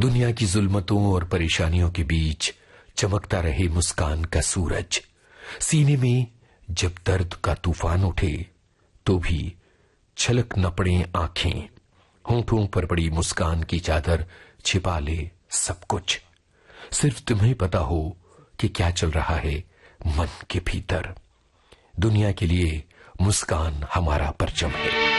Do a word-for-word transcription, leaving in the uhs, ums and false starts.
दुनिया की जुल्मतों और परेशानियों के बीच चमकता रहे मुस्कान का सूरज। सीने में जब दर्द का तूफान उठे तो भी छलक न पड़े आंखें। होंठों पर पड़ी मुस्कान की चादर छिपा ले सब कुछ। सिर्फ तुम्हें पता हो कि क्या चल रहा है मन के भीतर। दुनिया के लिए मुस्कान हमारा परचम है।